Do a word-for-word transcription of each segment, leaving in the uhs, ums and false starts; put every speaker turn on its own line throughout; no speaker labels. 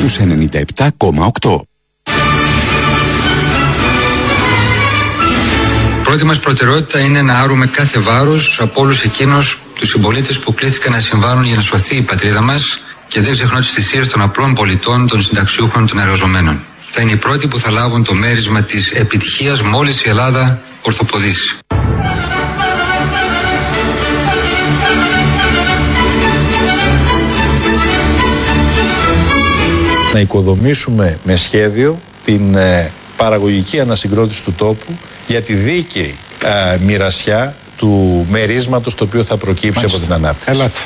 στους ενενήντα επτά κόμμα οκτώ.
Πρώτη μας προτεραιότητα είναι να άρουμε κάθε βάρος από όλους εκείνους τους συμπολίτες που κλήθηκαν να συμβάλλουν για να σωθεί η πατρίδα μας και δεν ξεχνώ τις θυσίες των απλών πολιτών, των συνταξιούχων, των εργαζομένων. Θα είναι οι πρώτοι που θα λάβουν το μέρισμα της επιτυχίας μόλις η Ελλάδα ορθοποδήσει.
Να οικοδομήσουμε με σχέδιο την ε, παραγωγική ανασυγκρότηση του τόπου για τη δίκαιη ε, μοιρασιά του μερίσματος το οποίο θα προκύψει Μάλιστα. από την ανάπτυξη. Ελάτε.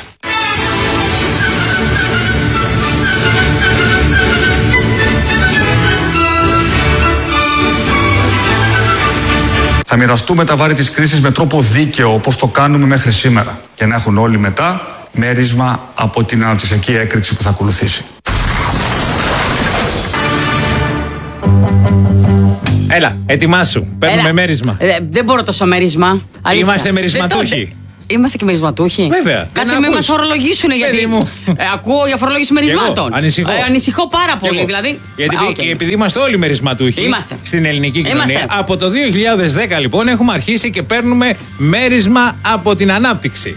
Θα μοιραστούμε τα βάρη της κρίσης με τρόπο δίκαιο, όπως το κάνουμε μέχρι σήμερα, και να έχουν όλοι μετά μέρισμα από την αναπτυξιακή έκρηξη που θα ακολουθήσει.
Έλα, ετοιμάσου. Παίρνουμε Έλα. μέρισμα.
Ε, δεν μπορώ τόσο μέρισμα. Αλήθεια.
Είμαστε μερισματούχοι.
Είμαστε και μερισματούχοι.
Βέβαια.
Κάτσε μην μας φορολογήσουν γιατί.
μου.
Ε, ακούω για φορολόγηση μερισμάτων.
Εγώ, ανησυχώ.
Ε, ανησυχώ πάρα πολύ. Δηλαδή.
Γιατί
Α, okay.
επειδή είμαστε όλοι μερισματούχοι
είμαστε.
στην ελληνική κοινωνία.
Είμαστε.
Από το δύο χιλιάδες δέκα λοιπόν έχουμε αρχίσει και παίρνουμε μέρισμα από την ανάπτυξη.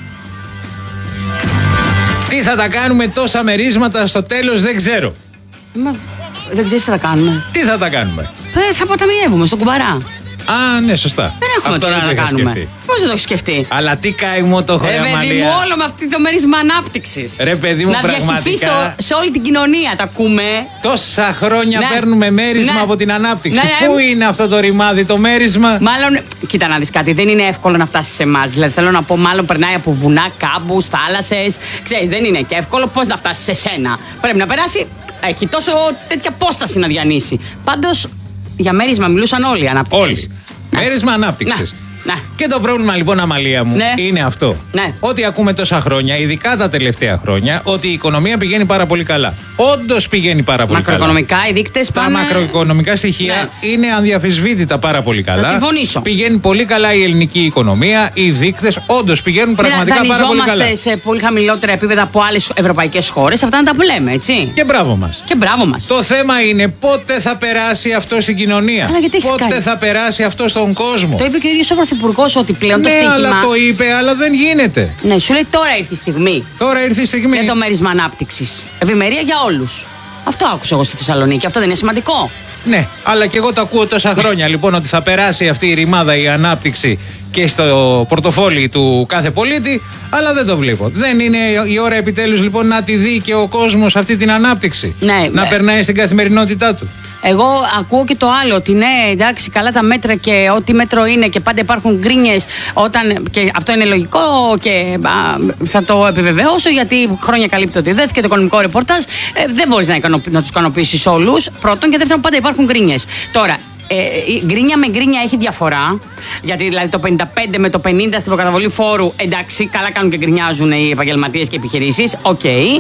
Τι θα τα κάνουμε τόσα μερίσματα στο τέλος δεν ξέρω.
Μα, δεν ξέρεις τι θα κάνουμε.
Τι θα τα κάνουμε.
Ε, θα αποταμιεύουμε στον κουμπαρά.
Α, ναι, σωστά.
Δεν έχουμε
Αυτό
τώρα να κάνουμε. Πώς δεν το έχει σκεφτεί.
Αλλά τι καημό το έχω,
ρε παιδί μου, όλο με αυτή το μέρισμα ανάπτυξης.
Ρε παιδί μου,
να
πραγματικά.
Να σε όλη την κοινωνία, τα ακούμε.
Τόσα χρόνια ναι. παίρνουμε μέρισμα ναι. από την ανάπτυξη.
Ναι.
Πού είναι αυτό το ρημάδι, το μέρισμα.
Μάλλον, κοίτα να δεις κάτι, δεν είναι εύκολο να φτάσει σε εμάς. Δηλαδή, θέλω να πω, μάλλον περνάει από βουνά, κάμπους, θάλασσες. Ξέρεις, δεν είναι και εύκολο. Πώς να φτάσει σε σένα. Πρέπει να περάσει. Έχει τόσο τέτοια απόσταση να διανύσει. Πάντως, για μέρισμα μιλούσαν όλοι οι ανάπτυξης.
Όλοι. Ναι. Μέρισμα ανάπτυξης.
Ναι.
Και το πρόβλημα λοιπόν, Αμαλία μου,
ναι.
είναι αυτό.
Ναι.
Ότι ακούμε τόσα χρόνια, ειδικά τα τελευταία χρόνια, ότι η οικονομία πηγαίνει πάρα πολύ καλά. Όντως πηγαίνει πάρα πολύ
μακροοικονομικά,
καλά.
Οι δείκτες
τα
πάνε...
μακροοικονομικά στοιχεία ναι. είναι αδιαφυσβήτητα πάρα πολύ καλά.
Θα συμφωνήσω.
Πηγαίνει πολύ καλά η ελληνική οικονομία, οι δείκτες όντως πηγαίνουν πραγματικά πάρα πολύ καλά.
Δανειζόμαστε σε πολύ χαμηλότερα επίπεδα από άλλες ευρωπαϊκές χώρες. Αυτά να τα λέμε, έτσι.
Και μπράβο μας.
Και μπράβο μας.
Το θέμα είναι πότε θα περάσει αυτό στην κοινωνία.
Αλλά γιατί
πότε
κάνει.
θα περάσει αυτό στον κόσμο.
Το είπε και ο ίδιος ο Πρωθυπουργός ότι πλέον.
Ναι,
το στοίχημα...
αλλά το είπε, αλλά δεν γίνεται.
Ναι, σου λέει τώρα ήρθε η στιγμή.
Τώρα ήρθε η στιγμή.
Για το μέρισμα ανάπτυξης. Ευημερία για όλους. Αυτό άκουσα εγώ στη Θεσσαλονίκη. Αυτό δεν είναι σημαντικό.
Ναι, αλλά και εγώ το ακούω τόσα χρόνια λοιπόν ότι θα περάσει αυτή η ρημάδα, η ανάπτυξη και στο πορτοφόλι του κάθε πολίτη, αλλά δεν το βλέπω. Δεν είναι η ώρα επιτέλους λοιπόν να τη δει και ο κόσμος αυτή την ανάπτυξη.
Ναι,
να
ναι.
περνάει στην καθημερινότητά του.
Εγώ ακούω και το άλλο, ότι ναι, εντάξει, καλά τα μέτρα και ό,τι μέτρο είναι και πάντα υπάρχουν γκρίνιες όταν. Και αυτό είναι λογικό και α, θα το επιβεβαιώσω γιατί χρόνια καλύπτει ότι δεν και το οικονομικό ρεπορτάζ. Ε, δεν μπορείς να, ικανοποι, να τους ικανοποιήσεις όλους. Πρώτον και δεύτερον, πάντα υπάρχουν γκρίνιες. Τώρα, ε, η γκρίνια με γκρίνια έχει διαφορά. Γιατί δηλαδή το πενήντα πέντε με το πενήντα στην προκαταβολή φόρου, εντάξει, καλά κάνουν και γκρινιάζουν οι επαγγελματίες και οι επιχειρήσεις. Οκ. Okay.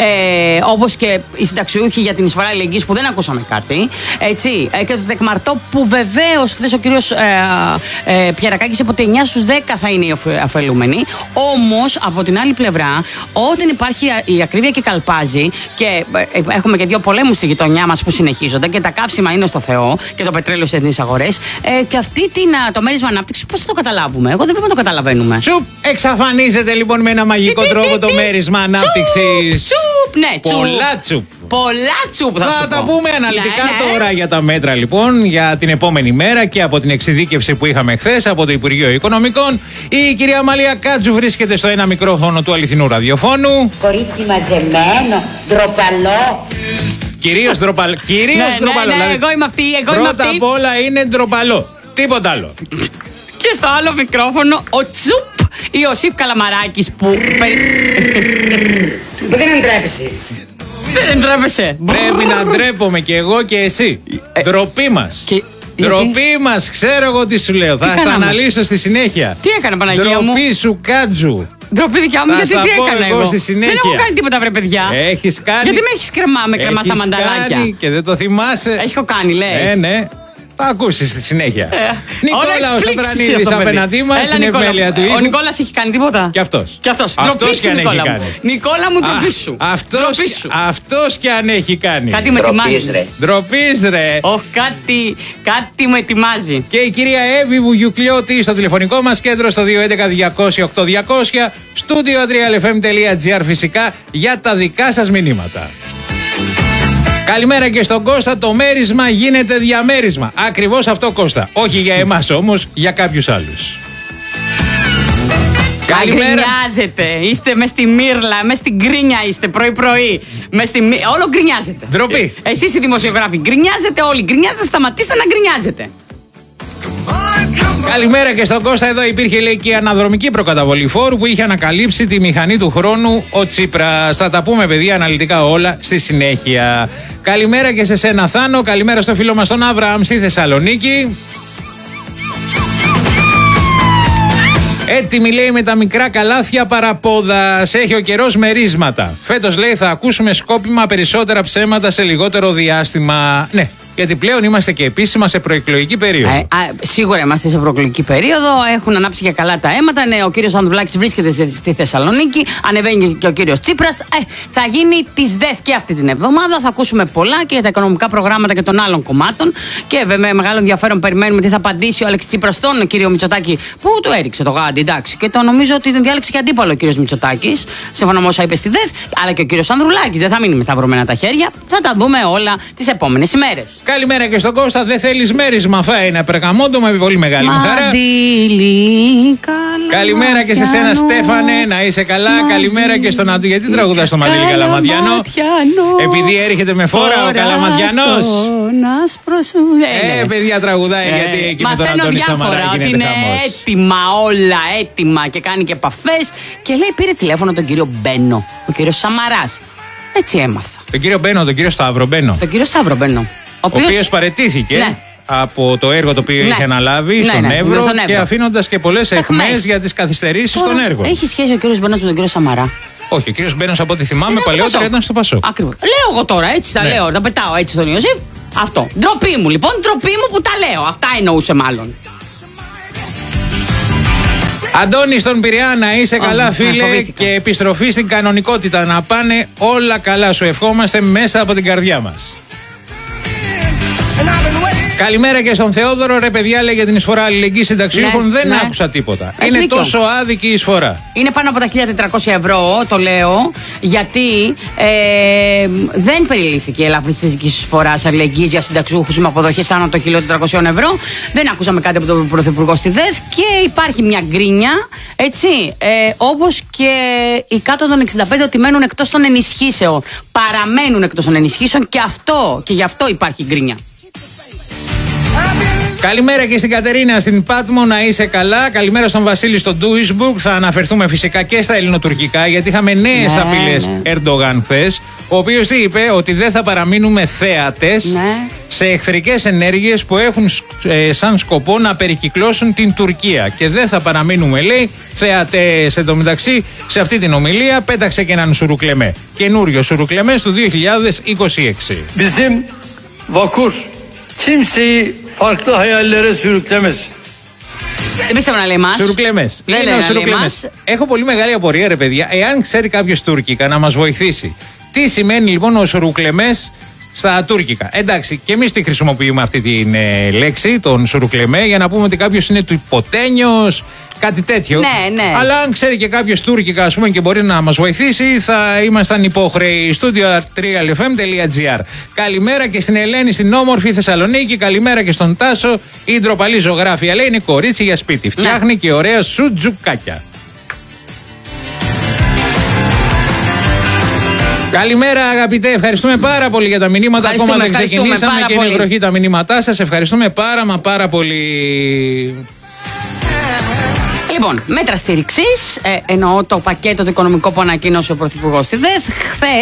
Ε, όπως και οι συνταξιούχοι για την εισφορά αλληλεγγύης που δεν ακούσαμε κάτι. Έτσι. Ε, και το τεκμαρτό που βεβαίως χθες ο κύριος ε, ε, Πιερακάκης είπε ότι εννιά στους δέκα θα είναι οι ωφελούμενοι. Όμως από την άλλη πλευρά, όταν υπάρχει η ακρίβεια και καλπάζει και ε, έχουμε και δύο πολέμους στη γειτονιά μας που συνεχίζονται και τα καύσιμα είναι στο Θεό και το πετρέλαιο στις εθνείς αγορές, ε, και αυτή την, το μέρισμα ανάπτυξη, πώς θα το καταλάβουμε. Εγώ δεν πρέπει να το καταλαβαίνουμε.
Τσουπ! Εξαφανίζεται λοιπόν με ένα μαγικό τρόπο το μέρισμα ανάπτυξης.
Τσουπ! Ναι, τσουπ.
Πολλά τσουπ.
Πολλά τσουπ θα,
θα
σου
τα
πω.
πούμε αναλυτικά
ναι, ναι.
τώρα για τα μέτρα λοιπόν για την επόμενη μέρα και από την εξειδίκευση που είχαμε χθες από το Υπουργείο Οικονομικών. Η κυρία Αμαλία Κάτζου βρίσκεται στο ένα μικρόφωνο του αληθινού ραδιοφώνου.
Κορίτσι μαζεμένο, ντροπαλό.
Κυρίως ντροπαλό. Κυρίως
ναι,
ντροπαλό.
Ναι, ναι,
δηλαδή,
εγώ είμαι αυτή. Εγώ
πρώτα
είμαι αυτή.
απ' όλα είναι ντροπαλό. Τίποτα άλλο.
Και στο άλλο μικρόφωνο ο Τσουπ Ιωσήφ Καλαμαράκης που.
Δεν εντρέπεσαι.
Δεν ντρέπεσαι.
Πρέπει να ντρέπομαι κι εγώ και εσύ.
Ε,
Ντροπή μας.
Και...
Ντροπή μας, ξέρω εγώ τι σου λέω. Τι θα στα αναλύσω στη συνέχεια.
Τι έκανα, Παναγία μου.
Ντροπή σου, Κάτζου.
Ντροπή δικιά μου,
θα
γιατί τι έκανα εγώ.
Στη συνέχεια.
Δεν έχω κάνει τίποτα, βρε παιδιά.
Έχεις κάνει.
Γιατί με έχεις κρεμά, με κρεμά στα μανταλάκια.
Κάνει και δεν το θυμάσαι.
Έχω κάνει, λες.
Ναι, ναι. Θα ακούσει στη συνέχεια.
Ε,
Νικόλα ο Σαπρανίδης απέναντί μας στην επέλεια του ήχου.
Ο Νικόλας έχει κάνει τίποτα.
Και αυτός.
Και αυτός.
Αυτός και αν έχει
Νικόλα
κάνει.
μου. Νικόλα μου, ντροπή σου.
Αυτός, αυτός και αν έχει κάνει.
Κάτι με ετοιμάζει.
Ντροπής ρε.
Ωχ, κάτι, κάτι με ετοιμάζει.
Και η κυρία Εύη Βουγιουκλιώτη στο τηλεφωνικό μας κέντρο στο δύο έντεκα διακόσια οκτώ διακόσια, στούντιο τρία ελ εφ εμ τελεία τζι άρ φυσικά για τα δικά σας μηνύματα. Καλημέρα και στον Κώστα, το μέρισμα γίνεται διαμέρισμα. Ακριβώς αυτό, Κώστα. Όχι για εμάς όμως, για κάποιους άλλους.
Καλημέρα. Γκρινιάζετε. Είστε με στη μύρλα, με στην γκρίνια είστε πρωί-πρωί. Με στη... Όλο γκρινιάζετε.
Ντροπή.
Ε, εσείς οι δημοσιογράφοι γκρινιάζετε όλοι. Γκρινιάζετε, σταματήστε να γκρινιάζετε.
Καλημέρα και στον Κώστα. Εδώ υπήρχε, λέει, και η αναδρομική προκαταβολή φόρου που είχε ανακαλύψει τη μηχανή του χρόνου ο Τσίπρας. Θα τα πούμε, παιδιά, αναλυτικά όλα στη συνέχεια. Καλημέρα και σε σένα, Θάνο. Καλημέρα στο φίλο μας τον Αβραάμ στη Θεσσαλονίκη. Έτοιμη, λέει, με τα μικρά καλάθια παραπόδας. Έχει ο καιρός μερίσματα. Φέτος, λέει, θα ακούσουμε σκόπιμα περισσότερα ψέματα σε λιγότερο διάστημα. Ναι. Γιατί πλέον είμαστε και επίσημα σε προεκλογική περίοδο.
Ε, α, σίγουρα είμαστε σε προεκλογική περίοδο. Έχουν ανάψει και καλά τα αίματα. Ναι, ο κύριος Ανδρουλάκης βρίσκεται στη Θεσσαλονίκη. Ανεβαίνει και ο κύριος Τσίπρας. Ε, θα γίνει της ΔΕΘ και αυτή την εβδομάδα. Θα ακούσουμε πολλά και για τα οικονομικά προγράμματα και των άλλων κομμάτων. Και βέβαια με μεγάλο ενδιαφέρον περιμένουμε τι θα απαντήσει ο Αλέξης Τσίπρας στον κύριο Μητσοτάκη, που του έριξε το γάντι. Εντάξει. Και το νομίζω ότι την διάλεξε και αντίπαλο ο κύριος Μητσοτάκης, σύμφωνα με όσα είπε στη ΔΕΘ. Αλλά και ο κύριος Ανδρουλάκης. Δεν θα μείνει με σταυρωμένα τα χέρια. Θα τα δούμε όλα τις επόμενες ημέρες.
Καλημέρα και στον Κώστα. Δεν θέλεις μέρισμα, θα είναι περγαμόντο με πολύ μεγάλη μου χαρά. Καλημέρα και σε σένα, Στέφανε, να είσαι καλά. Καλημέρα και στον Αντί. Γιατί τραγουδάς στο Μαντήλι Καλαμαδιανό? Επειδή έρχεται με φόρα ο Καλαμαδιανός. Ε, παιδιά, τραγουδάει γιατί εκεί με τον Αντώνη Σαμαρά γίνεται
είναι
χαμός.
έτοιμα όλα, έτοιμα και κάνει και επαφές. Και λέει, πήρε τηλέφωνο τον κύριο Μπένο, ο κύριος Σαμαράς. Έτσι έμαθα.
Τον κύριο Μπένο, τον κύριο Σταύρο Μπένο.
Τον κύριο Σταύρο Μπένο.
Ο οποίος παραιτήθηκε, ναι, από το έργο το οποίο, ναι, είχε αναλάβει, ναι, στον, ναι, Εύρο, στον Εύρο, και αφήνοντας και πολλές αιχμές για τις καθυστερήσεις των έργων.
Έχει σχέση ο κύριος Μπένος με τον κύριο Σαμαρά?
Όχι, ο κύριος Μπένος, από ό,τι θυμάμαι, παλαιότερα ήταν στο Πασόκ.
Ακριβώς. Λέω εγώ τώρα, έτσι τα, ναι, λέω, τα πετάω έτσι στον Ιωσήφ. Αυτό. Ντροπή μου λοιπόν, ντροπή μου που τα λέω. Αυτά εννοούσε μάλλον.
Αντώνη στον Πειραιά, να είσαι oh, καλά, φίλε, oh, και επιστροφή στην κανονικότητα. Να πάνε όλα καλά, σου ευχόμαστε μέσα από την καρδιά μας. Καλημέρα και στον Θεόδωρο. Ρε παιδιά, λέει, για την εισφορά αλληλεγγύης συνταξιούχων, ναι, δεν, ναι, άκουσα τίποτα. Έχει είναι δίκιο. Τόσο άδικη η εισφορά. Είναι
πάνω από τα χίλια τετρακόσια ευρώ, το λέω, γιατί ε, δεν περιλήφθηκε η ελάφρυνση της δικής εισφοράς αλληλεγγύης για συνταξιούχους με αποδοχές άνω των χίλια τετρακόσια ευρώ. Δεν ακούσαμε κάτι από τον Πρωθυπουργό στη ΔΕΘ και υπάρχει μια γκρίνια, έτσι, ε, όπως και οι κάτω των εξήντα πέντε ότι μένουν εκτός των ενισχύσεων. Παραμένουν εκτός των ενισχύσεων και αυτό, και γι' αυτό υπάρχει γκρίνια.
Καλημέρα και στην Κατερίνα στην Πάτμο, να είσαι καλά. Καλημέρα στον Βασίλη στο Ντούισμπουργκ. Θα αναφερθούμε φυσικά και στα ελληνοτουρκικά, γιατί είχαμε νέες, ναι, απειλές, ναι, Ερντογάν χθες, ο οποίος τι είπε? Ότι δεν θα παραμείνουμε θέατες, ναι, σε εχθρικές ενέργειες που έχουν ε, σαν σκοπό να περικυκλώσουν την Τουρκία. Και δεν θα παραμείνουμε, λέει, θέατες. Εν τω μεταξύ, σε αυτή την ομιλία πέταξε και έναν σουρουκλεμέ. Καινούριο σουρουκλεμέ του δύο χιλιάδες είκοσι έξι.
Bizim vakur kimseyi farklı hayallere sürüklemesin.
Δεν πίστευα να λέει μας.
Σουρουκλεμές.
Είναι ο σουρουκλεμές.
Έχω πολύ μεγάλη απορία, ρε παιδιά, εάν ξέρει κάποιος τουρκικά να μας βοηθήσει. Τι σημαίνει λοιπόν ο σουρουκλεμές στα τουρκικά? Εντάξει, και εμείς τη χρησιμοποιούμε αυτή τη ε, λέξη, τον σουρουκλεμέ, για να πούμε ότι κάποιος είναι του υποτένιος, κάτι τέτοιο.
Ναι, ναι.
Αλλά αν ξέρει και κάποιος τουρκικά, ας πούμε, και μπορεί να μας βοηθήσει, θα ήμασταν υπόχρεοι. στούντιο τρία ελ εφ εμ τελεία τζι άρ. Καλημέρα και στην Ελένη στην όμορφη Θεσσαλονίκη. Καλημέρα και στον Τάσο. Η ντροπαλή ζωγράφια, λέει, είναι κορίτσι για σπίτι. Φτιάχνει, ναι, και ωραία σουτζουκάκια. Καλημέρα, αγαπητέ. Ευχαριστούμε πάρα πολύ για τα μηνύματα. Ακόμα δεν ξεκινήσαμε και είναι βροχή τα μηνύματά σας. Ευχαριστούμε πάρα μα πάρα πολύ.
Λοιπόν, μέτρα στήριξης, ε, εννοώ το πακέτο το οικονομικό που ανακοίνωσε ο Πρωθυπουργός στη ΔΕΘ. Χθες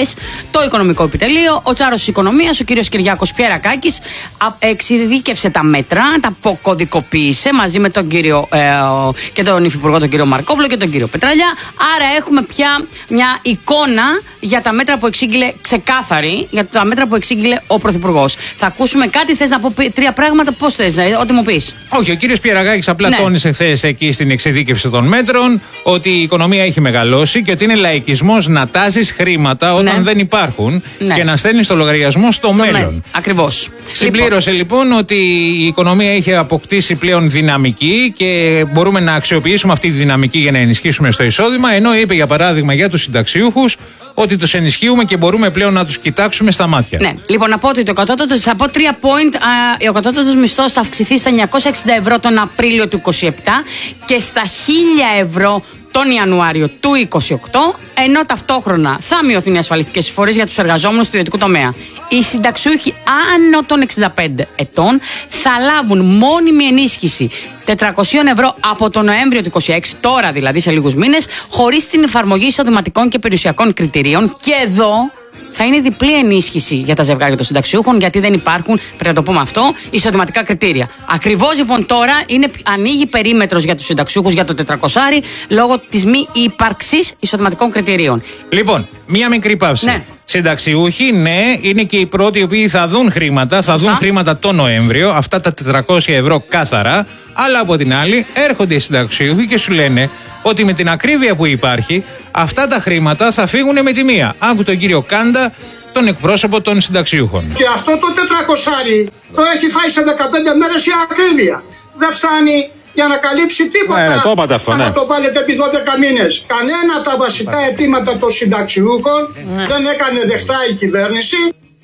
το Οικονομικό Επιτελείο, ο Τσάρος της Οικονομίας, ο κύριος Κυριάκος Πιερακάκης, εξειδίκευσε τα μέτρα, τα αποκωδικοποίησε μαζί με τον κύριο ε, και τον Υφυπουργό, τον κύριο Μαρκόπουλο και τον κύριο Πετραλιά. Άρα έχουμε πια μια εικόνα για τα μέτρα που εξήγηλε, ξεκάθαρη για τα μέτρα που εξήγηλε ο Πρωθυπουργός. Θα ακούσουμε κάτι, θες να πω τρία πράγματα, πώς θες, ό,τι μου πεις.
Όχι, ο κύριος Πιερακάκης απλά ναι. τόνισε χθες εκεί στην εξειδίκευση των μέτρων ότι η οικονομία έχει μεγαλώσει και ότι είναι λαϊκισμός να τάζεις χρήματα όταν ναι. δεν υπάρχουν ναι. και να στέλνεις το λογαριασμό στο, στο μέλλον. Με.
Ακριβώς.
Συμπλήρωσε λοιπόν. λοιπόν ότι η οικονομία έχει αποκτήσει πλέον δυναμική και μπορούμε να αξιοποιήσουμε αυτή τη δυναμική για να ενισχύσουμε στο εισόδημα, ενώ είπε για παράδειγμα για τους συνταξιούχους ότι τους ενισχύουμε και μπορούμε πλέον να τους κοιτάξουμε στα μάτια.
Ναι, λοιπόν, να πω ότι το κατώτατο, θα πω τρία point, α, ο κατώτατος μισθός θα αυξηθεί στα εννιακόσια εξήντα ευρώ τον Απρίλιο του είκοσι επτά και στα χίλια ευρώ τον Ιανουάριο του είκοσι οκτώ, ενώ ταυτόχρονα θα μειωθούν οι ασφαλιστικές εισφορές για τους εργαζόμενους του ιδιωτικού τομέα. Οι συνταξιούχοι άνω των εξήντα πέντε ετών θα λάβουν μόνιμη ενίσχυση τετρακόσια ευρώ από τον Νοέμβριο του είκοσι έξι, τώρα δηλαδή σε λίγους μήνες, χωρίς την εφαρμογή εισοδηματικών και περιουσιακών κριτηρίων. Και εδώ θα είναι διπλή ενίσχυση για τα ζευγάρια των συνταξιούχων, γιατί δεν υπάρχουν, πρέπει να το πούμε αυτό, εισοδηματικά κριτήρια. Ακριβώς λοιπόν τώρα είναι, ανοίγει περίμετρος για τους συνταξιούχους για το τετρακόσια λόγω της μη ύπαρξης εισοδηματικών κριτηρίων.
Λοιπόν, μία μικρή παύση. Ναι. Συνταξιούχοι, ναι, είναι και οι πρώτοι οι οποίοι θα δουν χρήματα, θα δουν χρήματα το Νοέμβριο, αυτά τα τετρακόσια ευρώ κάθαρα, αλλά από την άλλη έρχονται οι συνταξιούχοι και σου λένε ότι με την ακρίβεια που υπάρχει, αυτά τα χρήματα θα φύγουν με τη μία. Άκου τον κύριο Κάντα, τον εκπρόσωπο των συνταξιούχων.
Και αυτό το τετρακόσια το έχει φάει σε δεκαπέντε μέρες η ακρίβεια. Δεν φτάνει για να καλύψει τίποτα.
Ναι, το είπατε αυτό, ναι.
Να το βάλετε επί δώδεκα μήνες. Κανένα από τα βασικά αιτήματα των συνταξιούχων ναι. δεν έκανε δεχτά η κυβέρνηση.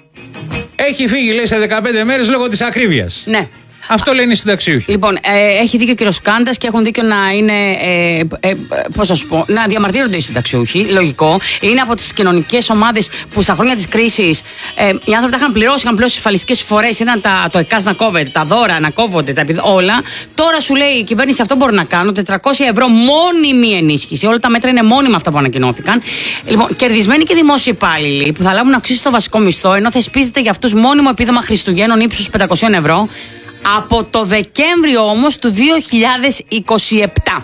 Έχει φύγει, λέει, σε δεκαπέντε μέρες λόγω της ακρίβειας.
Ναι.
Αυτό λένε οι συνταξιούχοι.
Λοιπόν, ε, έχει δίκιο ο κύριος Κάντας και έχουν δίκιο να είναι. Ε, ε, πώς θα σου πω, να διαμαρτύρονται οι συνταξιούχοι. Λογικό. Είναι από τις κοινωνικές ομάδες που στα χρόνια της κρίσης ε, οι άνθρωποι τα είχαν πληρώσει, είχαν πληρώσει ασφαλιστικές εισφορές, ήταν τα, το ΕΚΑΣ να κόβεται, τα δώρα να κόβονται, τα, όλα. Τώρα σου λέει η κυβέρνηση αυτό μπορεί να κάνουν. τετρακόσια ευρώ μόνιμη ενίσχυση. Όλα τα μέτρα είναι μόνιμα αυτά που ανακοινώθηκαν. Λοιπόν, κερδισμένοι και δημόσιοι υπάλληλοι που θα λάβουν αξίωση στο βασικό μισθό, ενώ θεσπίζεται για αυτούς μόνιμο επίδομα Χριστουγέννων ύψους πεντακόσια ευρώ. Από το Δεκέμβριο όμως του δύο χιλιάδες είκοσι επτά.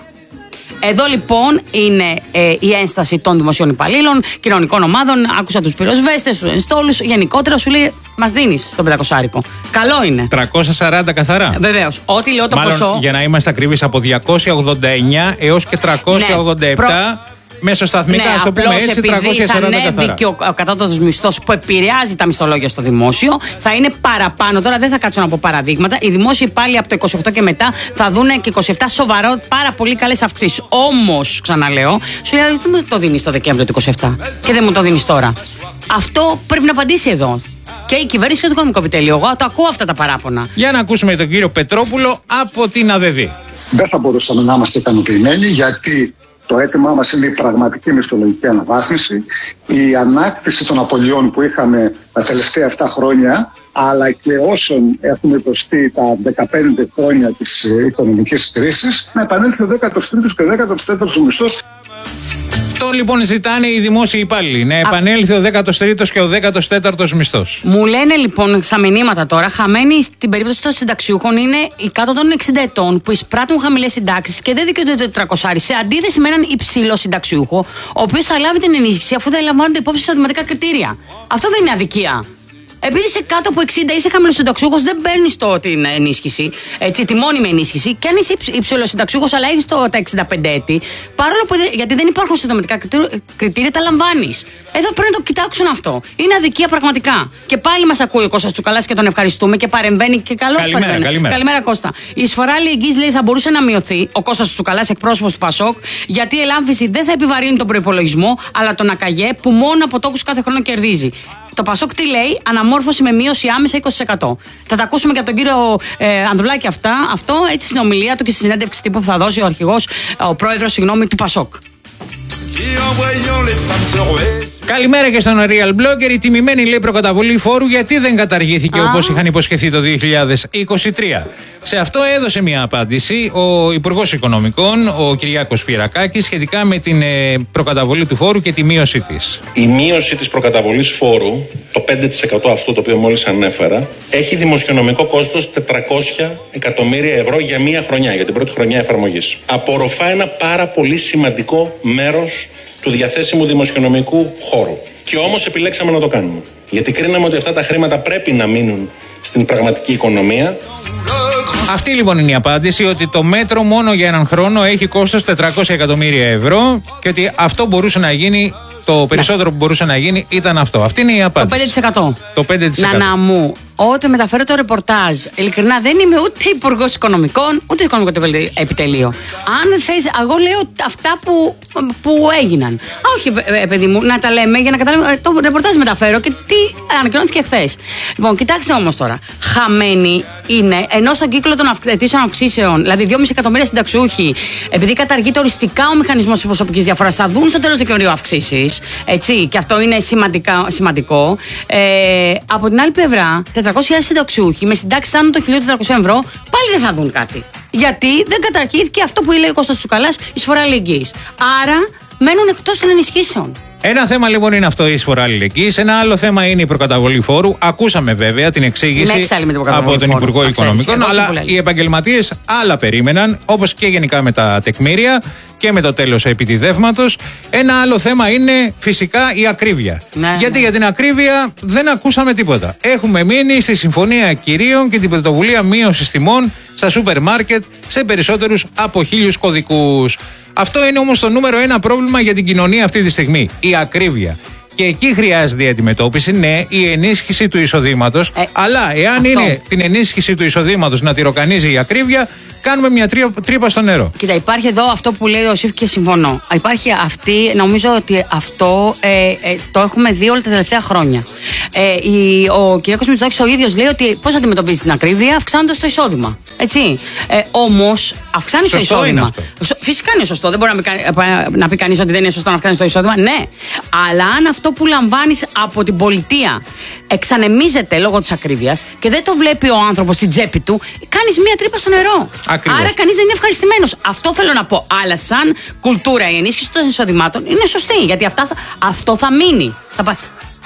Εδώ λοιπόν είναι ε, η ένσταση των δημοσίων υπαλλήλων, κοινωνικών ομάδων. Άκουσα τους πυροσβέστες, τους ενστόλους. Γενικότερα σου λέει, μας δίνεις το πεντακόσαρικο. Καλό είναι.
τριακόσια σαράντα καθαρά.
Βεβαίως. Ό,τι λέω το
Μάλλον,
ποσό.
Για να είμαστε ακριβείς, από διακόσια ογδόντα εννιά έως και τριακόσια ογδόντα επτά. Ναι, προ... Μεσοσταθμικά,
ναι,
ας το πούμε έτσι, τριακόσια σαράντα καθαρά. Θα ανέβει
και ο, ο κατώτατος μισθός που επηρεάζει τα μισθολόγια στο δημόσιο. Θα είναι παραπάνω. Τώρα δεν θα κάτσω να πω παραδείγματα. Οι δημόσιοι πάλι από το είκοσι οκτώ και μετά θα δουν και είκοσι επτά σοβαρό, πάρα πολύ καλές αυξήσεις. Όμως, ξαναλέω, σου λέει δεν μου το δίνεις το Δεκέμβριο του είκοσι επτά και δεν μου το δίνεις τώρα. Αυτό πρέπει να απαντήσει εδώ. Και η κυβέρνηση και το Οικονομικό Επιτέλειο. Εγώ το ακούω αυτά τα παράπονα.
Για να ακούσουμε τον κύριο Πετρόπουλο από την ΑΔΔ.
Δεν θα μπορούσαμε να είμαστε ικανοποιημένοι, γιατί το αίτημά μας είναι η πραγματική μισθολογική αναβάθμιση, η ανάκτηση των απολειών που είχαμε τα τελευταία επτά χρόνια, αλλά και όσων έχουν υποστεί τα δεκαπέντε χρόνια της οικονομικής κρίσης, να επανέλθει ο δέκατος τρίτος και ο δέκατος τέταρτος μισθός.
Αυτό λοιπόν ζητάνε οι δημόσιοι υπάλληλοι. Να επανέλθει ο δέκατος τρίτος και ο δέκατος τέταρτος μισθός.
Μου λένε λοιπόν στα μηνύματα τώρα, χαμένοι στην περίπτωση των συνταξιούχων είναι οι κάτω των εξήντα ετών που εισπράττουν χαμηλές συντάξεις και δεν δικαιούνται το τετρακόσια, σε αντίθεση με έναν υψηλό συνταξιούχο, ο οποίος θα λάβει την ενίσχυση αφού δεν λαμβάνονται υπόψη εισοδηματικά κριτήρια. Αυτό δεν είναι αδικία. Επειδή είσαι κάτω από εξήντα, είσαι χαμηλοσυνταξιούχος, δεν παίρνεις το την ενίσχυση, έτσι, τη μόνιμη ενίσχυση. Και αν είσαι υψηλοσυνταξιούχος, αλλά έχεις το, τα εξήντα πέντε έτη, παρόλο που γιατί δεν υπάρχουν συντομητικά κριτήρια, τα λαμβάνεις. Εδώ πρέπει να το κοιτάξουν αυτό. Είναι αδικία πραγματικά. Και πάλι μας ακούει ο Κώστας Τσουκαλάς και τον ευχαριστούμε και παρεμβαίνει και καλώς
καλημέρα,
παρεμβαίνει.
Καλημέρα.
Καλημέρα, Κώστα. Η εισφορά αλληλεγγύης, λέει, θα μπορούσε να μειωθεί. Ο Κώστας Τσουκαλάς, εκπρόσωπος του Πασόκ, γιατί η ελάμφιση δεν θα επιβαρύνει τον προϋπολογισμό, αλλά τον ΑΚΑΓΕ που μόνο από τόκους κάθε χρόνο κερδίζει. Το Πασόκ τι λέει, αναμόρφωση με μείωση άμεσα είκοσι τοις εκατό. Θα τα ακούσουμε και από τον κύριο ε, Ανδρουλάκη αυτά, αυτό έτσι στην ομιλία του και στη συνέντευξη τύπου που θα δώσει ο αρχηγός, ο πρόεδρος, συγγνώμη, του Πασόκ.
Καλημέρα και στον Real Blogger. Η τιμημένη, λέει, προκαταβολή φόρου γιατί δεν καταργήθηκε όπως είχαν υποσχεθεί το δύο χιλιάδες είκοσι τρία. Σε αυτό έδωσε μια απάντηση ο Υπουργός Οικονομικών, ο Κυριάκος Πυρακάκης, σχετικά με την ε, προκαταβολή του φόρου και τη μείωσή της.
Η μείωση της προκαταβολής φόρου, το πέντε τοις εκατό αυτό το οποίο μόλις ανέφερα, έχει δημοσιονομικό κόστος τετρακόσια εκατομμύρια ευρώ για μία χρονιά, για την πρώτη χρονιά εφαρμογής. Απορροφά ένα πάρα πολύ σημαντικό μέρος του διαθέσιμου δημοσιονομικού χώρου. Και όμως επιλέξαμε να το κάνουμε. Γιατί κρίναμε ότι αυτά τα χρήματα πρέπει να μείνουν στην πραγματική οικονομία.
Αυτή λοιπόν είναι η απάντηση, ότι το μέτρο μόνο για έναν χρόνο έχει κόστος τετρακόσια εκατομμύρια ευρώ και ότι αυτό μπορούσε να γίνει, το περισσότερο που μπορούσε να γίνει ήταν αυτό. Αυτή είναι η απάντηση.
Το πέντε τοις εκατό.
Το πέντε τοις εκατό.
Νανά μου, όταν μεταφέρω το ρεπορτάζ, ειλικρινά δεν είμαι ούτε Υπουργός Οικονομικών, ούτε Οικονομικό Επιτελείο. Αν θες, εγώ λέω αυτά που, που έγιναν. Α, όχι, παιδί μου, να τα λέμε για να καταλάβουμε. Το ρεπορτάζ μεταφέρω και τι ανακοινώθηκε χθες. Λοιπόν, κοιτάξτε όμως τώρα. Χαμένοι είναι, ενώ στον κύκλο των αιτήσεων αυξήσεων, δηλαδή δυόμισι εκατομμύρια συνταξιούχοι, επειδή καταργείται οριστικά ο μηχανισμός της προσωπικής διαφοράς, θα δουν στο τέλος Δεκεμβρίου αυξήσεις. Έτσι, και αυτό είναι σημαντικά, σημαντικό. Ε, από την άλλη πλευρά, τετρακόσιοι χιλιάδες συνταξιούχοι με συντάξεις άνω των χίλια τετρακόσια ευρώ πάλι δεν θα δουν κάτι. Γιατί δεν καταργήθηκε αυτό που λέει ο Κώστας Τσουκαλάς, εισφορά αλληλεγγύης. Άρα μένουν εκτός των ενισχύσεων.
Ένα θέμα λοιπόν είναι αυτό, η εισφορά αλληλεγγύης. Ένα άλλο θέμα είναι η προκαταβολή φόρου. Ακούσαμε βέβαια την εξήγηση από τον Υπουργό φόρου. Οικονομικών, ξέρεις, αλλά οι επαγγελματίες άλλα περίμεναν, όπως και γενικά με τα τεκμήρια και με το τέλος επιτιδεύματος. Ένα άλλο θέμα είναι φυσικά η ακρίβεια. Ναι, Γιατί ναι. για την ακρίβεια δεν ακούσαμε τίποτα. Έχουμε μείνει στη Συμφωνία Κυρίων και την πρωτοβουλία μείωσης τιμών στα σούπερ μάρκετ σε περισσότερους από χίλιους κωδικούς. Αυτό είναι όμως το νούμερο ένα πρόβλημα για την κοινωνία αυτή τη στιγμή. Η ακρίβεια. Και εκεί χρειάζεται η αντιμετώπιση, ναι, η ενίσχυση του εισοδήματος. Ε, αλλά εάν αυτό. είναι την ενίσχυση του εισοδήματος να τη ροκανίζει η ακρίβεια, κάνουμε μια τρύπα στο νερό. Κοίτα,
υπάρχει εδώ αυτό που λέει ο Σιφ και συμφωνώ. Υπάρχει αυτή, νομίζω ότι αυτό ε, ε, το έχουμε δει όλα τα τελευταία χρόνια. Ε, η, ο κ. Μητσοτάκης ο ίδιος λέει ότι πώς αντιμετωπίζει την ακρίβεια, αυξάνοντας το εισόδημα. Έτσι. Ε, όμως, αυξάνει το εισόδημα. Είναι αυτό. Φυσικά είναι σωστό. Δεν μπορεί να, να πει κανείς ότι δεν είναι σωστό να αυξάνει το εισόδημα. Ναι. Αλλά αν αυτό που λαμβάνεις από την πολιτεία εξανεμίζεται λόγω της ακρίβειας και δεν το βλέπει ο άνθρωπος στην τσέπη του, κάνεις μία τρύπα στο νερό. Ακριβώς. Άρα κανείς δεν είναι ευχαριστημένος. Αυτό θέλω να πω. Αλλά σαν κουλτούρα η ενίσχυση των εισοδημάτων είναι σωστή. Γιατί αυτά θα, αυτό θα μείνει. Θα...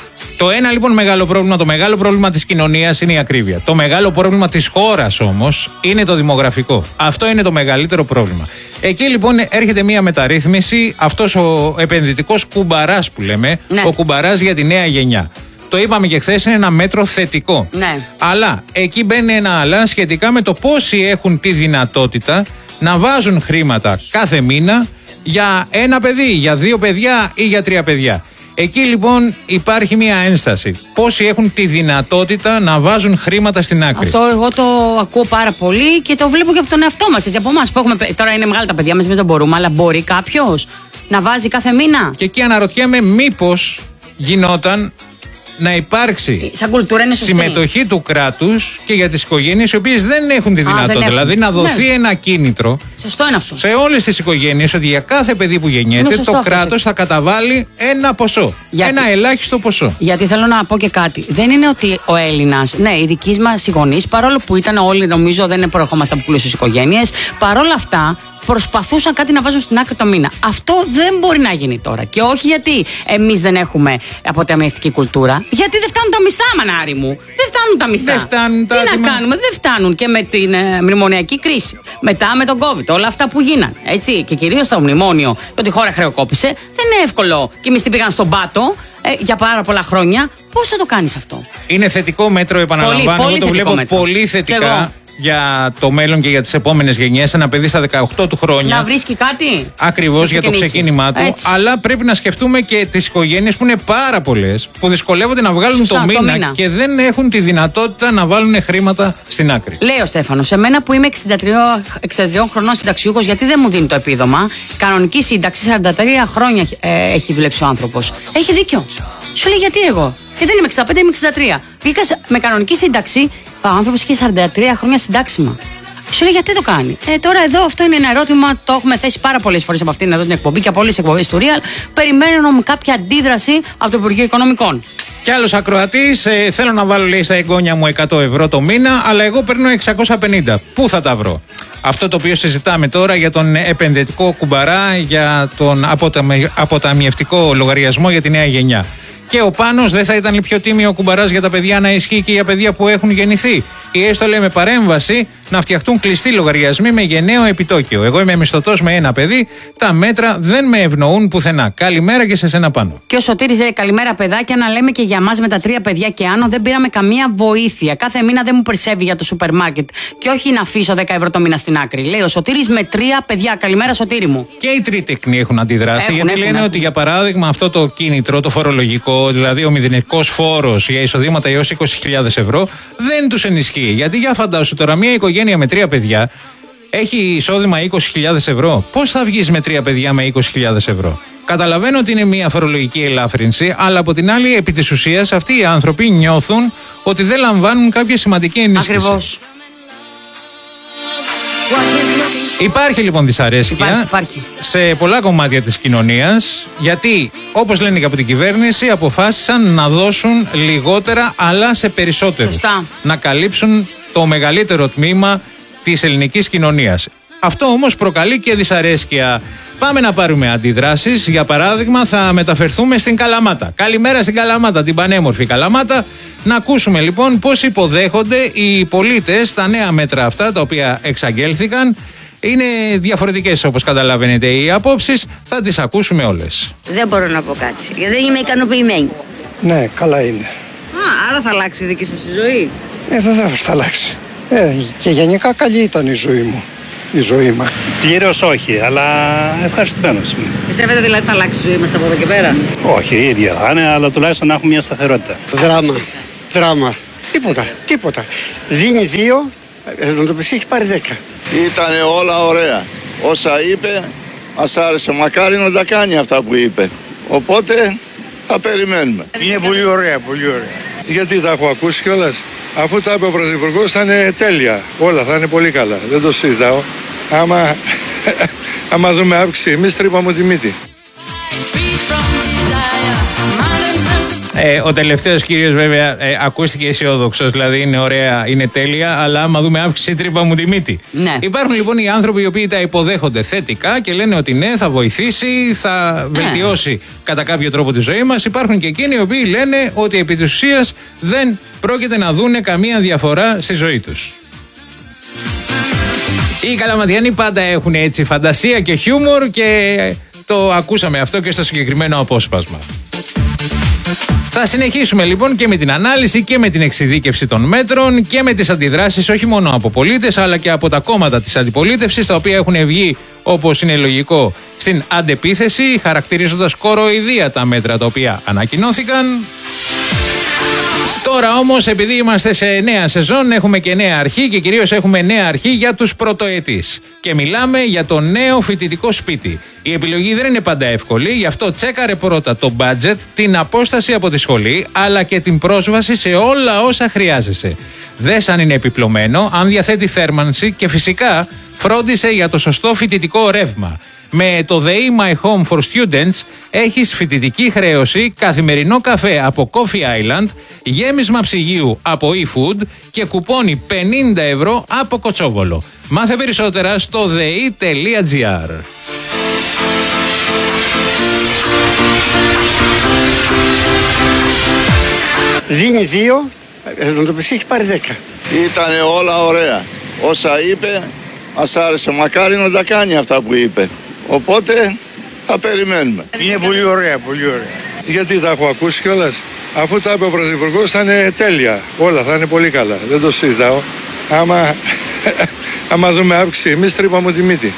Το ένα λοιπόν μεγάλο πρόβλημα, το μεγάλο πρόβλημα της κοινωνίας είναι η ακρίβεια. Το μεγάλο πρόβλημα της χώρας όμως είναι το δημογραφικό. Αυτό είναι το μεγαλύτερο πρόβλημα. Εκεί λοιπόν έρχεται μια μεταρρύθμιση, αυτός ο επενδυτικός κουμπαράς που λέμε, ναι. ο κουμπαράς για τη νέα γενιά. Το είπαμε και χθες, είναι ένα μέτρο θετικό.
Ναι.
Αλλά εκεί μπαίνει ένα αλλά σχετικά με το πόσοι έχουν τη δυνατότητα να βάζουν χρήματα κάθε μήνα για ένα παιδί, για δύο παιδιά ή για τρία παιδιά. Εκεί λοιπόν υπάρχει μια ένσταση. Πόσοι έχουν τη δυνατότητα να βάζουν χρήματα στην άκρη.
Αυτό εγώ το ακούω πάρα πολύ και το βλέπω και από τον εαυτό μας. Έτσι, από εμάς που έχουμε. Τώρα είναι μεγάλα τα παιδιά μας, εμείς δεν μπορούμε, αλλά μπορεί κάποιος να βάζει κάθε μήνα.
Και εκεί αναρωτιέμαι μήπως γινόταν να υπάρξει
σαν κουλτούρα είναι
συμμετοχή του κράτους και για τις οικογένειες οι οποίες δεν έχουν τη δυνατότητα. Α, δηλαδή να δοθεί ναι. ένα κίνητρο
σωστό είναι αυτό.
σε όλες τις οικογένειες ότι για κάθε παιδί που γεννιέται το κράτος θα καταβάλει ένα ποσό. Γιατί, ένα ελάχιστο ποσό.
Γιατί θέλω να πω και κάτι. Δεν είναι ότι ο Έλληνας, ναι, οι δικοί μας οι γονείς, παρόλο που ήταν όλοι, νομίζω δεν προερχόμαστε από πλούσιες οικογένειες, παρόλα αυτά προσπαθούσαν κάτι να βάζουν στην άκρη το μήνα. Αυτό δεν μπορεί να γίνει τώρα. Και όχι γιατί εμείς δεν έχουμε αποταμιευτική κουλτούρα. Γιατί δεν φτάνουν τα μισθά, μανάρι μου. Δεν φτάνουν τα μισθά.
Δεν φτάνουν τα
Τι να κάνουμε, δεν φτάνουν. Και με την ε, μνημονιακή κρίση. Μετά με τον COVID, όλα αυτά που γίναν. Έτσι. Και κυρίως το μνημόνιο, ότι η χώρα χρεοκόπησε. Δεν είναι εύκολο. Και οι μισθοί πήγαν στον πάτο ε, για πάρα πολλά χρόνια. Πώς θα το κάνεις αυτό.
Είναι θετικό μέτρο, επαναλαμβάνω.
Πολύ, πολύ
Εγώ το βλέπω
μέτρο.
πολύ θετικά. Για το μέλλον και για τις επόμενες γενιές. Ένα παιδί στα δεκαοκτώ του χρόνια.
Να βρίσκει κάτι.
Ακριβώς για το ξεκίνημά του. Έτσι. Αλλά πρέπει να σκεφτούμε και τις οικογένειες που είναι πάρα πολλές, που δυσκολεύονται να βγάλουν Σωστά, το, μήνα το μήνα και δεν έχουν τη δυνατότητα να βάλουν χρήματα στην άκρη.
Λέει ο Στέφανος, εμένα που είμαι εξήντα τρία χρονών συνταξιούχος, γιατί δεν μου δίνει το επίδομα. Κανονική σύνταξη, σαράντα τρία χρόνια ε, έχει δουλέψει ο άνθρωπος. Έχει δίκιο. Σου λέει γιατί εγώ. Και δεν είμαι εξήντα πέντε, είμαι εξήντα τρία. Πήγα με κανονική σύνταξη, ο άνθρωπος είχε σαράντα τρία χρόνια συντάξιμα. Σου λέει γιατί το κάνει. Ε, τώρα εδώ αυτό είναι ένα ερώτημα, το έχουμε θέσει πάρα πολλές φορές από αυτήν εδώ την εκπομπή και από όλες τις εκπομπές του Real. Περιμένουμε κάποια αντίδραση από το Υπουργείο Οικονομικών.
Κι άλλος ακροατής, ε, θέλω να βάλω λέει στα εγγόνια μου εκατό ευρώ το μήνα, αλλά εγώ παίρνω εξακόσια πενήντα. Πού θα τα βρω? Αυτό το οποίο συζητάμε τώρα για τον επενδυτικό κουμπαρά, για τον αποταμι... αποταμιευτικό λογαριασμό για τη νέα γενιά. Και ο Πάνος, δεν θα ήταν πιο τίμιο ο κουμπαράς για τα παιδιά να ισχύει και για παιδιά που έχουν γεννηθεί? Ή έστω λέει με παρέμβαση να φτιαχτούν κλειστοί λογαριασμοί με γενναίο επιτόκιο. Εγώ είμαι μισθωτός με ένα παιδί, τα μέτρα δεν με ευνοούν πουθενά. Καλημέρα και σε σένα Πάνο.
Και ο Σωτήρης λέει καλημέρα παιδάκια, να λέμε και για μας με τα τρία παιδιά και άνω δεν πήραμε καμία βοήθεια. Κάθε μήνα δεν μου περισσεύει για το σούπερ μάρκετ. Και όχι να αφήσω δέκα ευρώ το μήνα στην άκρη. Λέει ο Σωτήρης με τρία παιδιά. Καλημέρα Σωτήρη μου.
Και οι τρίτεκνοι έχουν αντιδράσει, έχουν, γιατί έχουν, λένε έχουν. ότι για παράδειγμα αυτό το κίνητρο, το φορολογικό, δηλαδή ο μηδενικός φόρος για εισοδήματα έως είκοσι χιλιάδες ευρώ, δεν τους ενισχύει. Γιατί για φαντάσου τώρα, μια οικογένεια με τρία παιδιά έχει εισόδημα είκοσι χιλιάδες ευρώ. Πώς θα βγεις με τρία παιδιά με είκοσι χιλιάδες ευρώ? Καταλαβαίνω ότι είναι μια φορολογική ελάφρυνση, αλλά από την άλλη, επί της ουσίας, αυτοί οι άνθρωποι νιώθουν ότι δεν λαμβάνουν κάποια σημαντική ενίσχυση.
Ακριβώς.
Υπάρχει λοιπόν δυσαρέσκεια
υπάρχει, υπάρχει.
σε πολλά κομμάτια της κοινωνίας, γιατί όπως λένε και από την κυβέρνηση αποφάσισαν να δώσουν λιγότερα αλλά σε περισσότερους.
Σωστά.
Να καλύψουν το μεγαλύτερο τμήμα της ελληνικής κοινωνίας. Αυτό όμως προκαλεί και δυσαρέσκεια. Πάμε να πάρουμε αντιδράσεις. Για παράδειγμα, θα μεταφερθούμε στην Καλαμάτα. Καλημέρα στην Καλαμάτα, την πανέμορφη Καλαμάτα. Να ακούσουμε λοιπόν πώς υποδέχονται οι πολίτες τα νέα μέτρα αυτά, τα οποία εξαγγέλθηκαν. Είναι διαφορετικές όπως καταλαβαίνετε οι απόψεις. Θα τις ακούσουμε όλες.
Δεν μπορώ να πω κάτι, γιατί δεν είμαι ικανοποιημένη.
Ναι, καλά είναι.
Α, άρα θα αλλάξει η δική σας η ζωή?
Ε, βεβαίως θα αλλάξει. Ε, και γενικά καλή ήταν η ζωή μου. Η ζωή μας.
Πλήρως όχι, αλλά ευχαριστημένος είμαι.
Πιστεύετε δηλαδή θα αλλάξει η ζωή μας από εδώ και πέρα?
Όχι, η ίδια θα είναι, αλλά τουλάχιστον να έχουμε μια σταθερότητα.
Δράμα. Δράμα. Τίποτα. Τίποτα. Δίνει δύο, να το πεις, έχει πάρει δέκα.
Ήτανε όλα ωραία. Όσα είπε, μας άρεσε. Μακάρι να τα κάνει αυτά που είπε. Οπότε θα περιμένουμε.
Είναι πολύ ωραία, πολύ ωραία. Γιατί τα έχω ακούσει κιόλας. Αφού τα είπε ο Πρωθυπουργός θα είναι τέλεια. Όλα θα είναι πολύ καλά. Δεν το συζητάω. Άμα, άμα δούμε αύξηση, εμείς τρύπαμε τη μύτη.
Ε, ο τελευταίος κύριος βέβαια ε, ακούστηκε αισιόδοξος, δηλαδή είναι ωραία, είναι τέλεια, αλλά άμα δούμε αύξηση τρύπα μου τη μύτη.
Ναι.
Υπάρχουν λοιπόν οι άνθρωποι οι οποίοι τα υποδέχονται θετικά και λένε ότι ναι, θα βοηθήσει, θα ναι. βελτιώσει κατά κάποιο τρόπο τη ζωή μας. Υπάρχουν και εκείνοι οι οποίοι λένε ότι επί της ουσίας δεν πρόκειται να δούνε καμία διαφορά στη ζωή τους. Οι Καλαματιανοί πάντα έχουν έτσι φαντασία και χιούμορ και το ακούσαμε αυτό και στο συγκεκριμένο απόσπασμα. Θα συνεχίσουμε λοιπόν και με την ανάλυση και με την εξειδίκευση των μέτρων και με τις αντιδράσεις όχι μόνο από πολίτες αλλά και από τα κόμματα της αντιπολίτευσης, τα οποία έχουν βγει, όπως είναι λογικό, στην αντεπίθεση, χαρακτηρίζοντας κοροϊδία τα μέτρα τα οποία ανακοινώθηκαν. Τώρα όμως, επειδή είμαστε σε νέα σεζόν, έχουμε και νέα αρχή και κυρίως έχουμε νέα αρχή για τους πρωτοετής. Και μιλάμε για το νέο φοιτητικό σπίτι. Η επιλογή δεν είναι πάντα εύκολη, γι' αυτό τσέκαρε πρώτα το budget, την απόσταση από τη σχολή, αλλά και την πρόσβαση σε όλα όσα χρειάζεσαι. Δες αν είναι επιπλωμένο, αν διαθέτει θέρμανση και φυσικά φρόντισε για το σωστό φοιτητικό ρεύμα. Με το The My Home for Students έχεις φοιτητική χρέωση, καθημερινό καφέ από Coffee Island, γέμισμα ψυγείου από eFood και κουπόνι πενήντα ευρώ από Κοτσόβολο. Μάθε περισσότερα στο δε ι τελεία τζι άρ.
Δίνει δύο, να το πεις, έχει πάρει δέκα.
Ήτανε όλα ωραία. Όσα είπε, μας άρεσε. Μακάρι να τα κάνει αυτά που είπε. Οπότε θα περιμένουμε.
Είναι πολύ ωραία, πολύ ωραία. Γιατί τα έχω ακούσει κιόλας. Αφού τα είπε ο Πρωθυπουργός θα είναι τέλεια. Όλα θα είναι πολύ καλά. Δεν το συζητάω. Άμα, άμα δούμε αύξηση, εμείς τρύπαμε τη μύτη.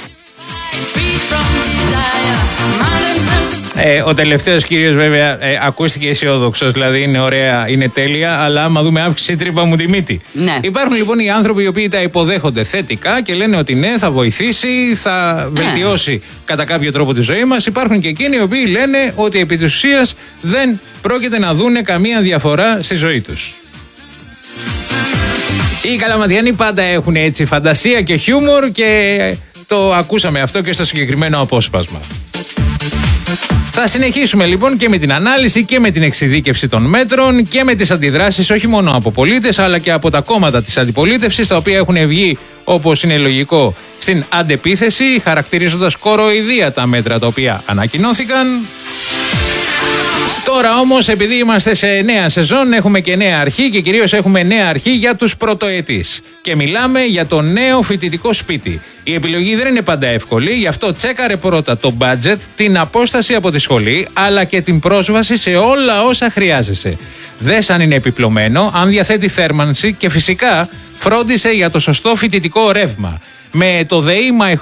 Ε, ο τελευταίος κύριος βέβαια ε, ακούστηκε αισιόδοξος, δηλαδή είναι ωραία, είναι τέλεια, αλλά άμα δούμε αύξηση τρύπα μου τη μύτη.
Ναι.
Υπάρχουν λοιπόν οι άνθρωποι οι οποίοι τα υποδέχονται θετικά και λένε ότι ναι, θα βοηθήσει, θα ναι. βελτιώσει κατά κάποιο τρόπο τη ζωή μας. Υπάρχουν και εκείνοι οι οποίοι λένε ότι επί της ουσίας δεν πρόκειται να δούνε καμία διαφορά στη ζωή τους. Οι Καλαμαδιανοί πάντα έχουν έτσι φαντασία και χιούμορ και το ακούσαμε αυτό και στο συγκεκριμένο απόσπασμα. Θα συνεχίσουμε λοιπόν και με την ανάλυση και με την εξειδίκευση των μέτρων και με τις αντιδράσεις όχι μόνο από πολίτες αλλά και από τα κόμματα της αντιπολίτευσης, τα οποία έχουν βγει, όπως είναι λογικό, στην αντεπίθεση, χαρακτηρίζοντας κοροϊδία τα μέτρα τα οποία ανακοινώθηκαν. Τώρα όμως, επειδή είμαστε σε νέα σεζόν, έχουμε και νέα αρχή και κυρίως έχουμε νέα αρχή για τους πρωτοετής. Και μιλάμε για το νέο φοιτητικό σπίτι. Η επιλογή δεν είναι πάντα εύκολη, γι' αυτό τσέκαρε πρώτα το budget, την απόσταση από τη σχολή, αλλά και την πρόσβαση σε όλα όσα χρειάζεσαι. Δες αν είναι επιπλωμένο, αν διαθέτει θέρμανση και φυσικά φρόντισε για το σωστό φοιτητικό ρεύμα. Με το ΔΕΗ My